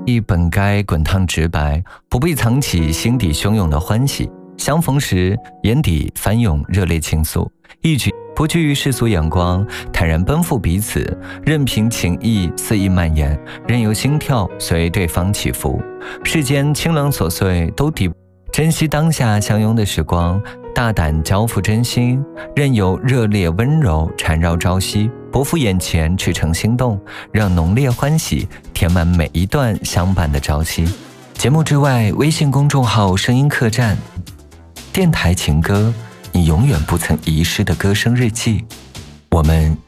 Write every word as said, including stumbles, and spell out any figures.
亦本该滚烫直白，不必藏起心底汹涌的欢喜。相逢时，眼底翻涌热烈情愫，一举不惧于世俗眼光，坦然奔赴彼此，任凭情意肆意蔓延，任由心跳随对方起伏。世间清冷琐碎都抵不珍惜当下相拥的时光，大胆交付真心，任由热烈温柔缠绕朝夕，不负眼前赤诚心动，让浓烈欢喜填满每一段相伴的朝夕。节目之外，微信公众号声音客栈，电台情歌，你永远不曾遗失的歌声日记。我们